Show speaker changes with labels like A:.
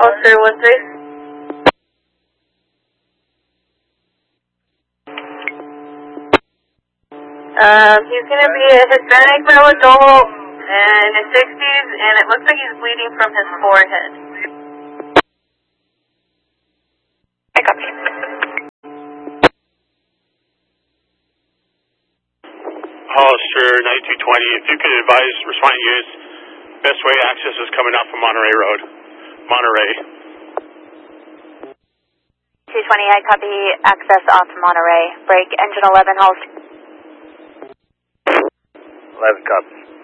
A: Holster 13. He's going to be a Hispanic male adult in his 60s, and it looks like he's bleeding from his forehead.
B: I copy.
C: Hollister 9220, if you could advise responding units, best way access is coming out from Monterey Road. Monterey.
B: 220, I copy. Access off Monterey. Break engine 11, Holster.
D: 11 copies.